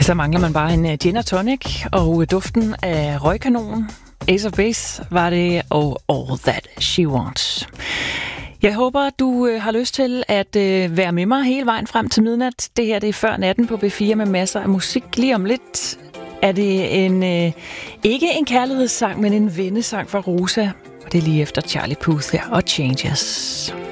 Så mangler man bare en gin og tonic og duften af røgkanon. Ace of Base var det, og All That She Wants. Jeg håber, du har lyst til at være med mig hele vejen frem til midnat. Det her det er Før Natten på B4 med masser af musik. Lige om lidt er det ikke en kærlighedssang, men en vennesang fra Rosa. Og det er lige efter Charlie Puth her og Changes.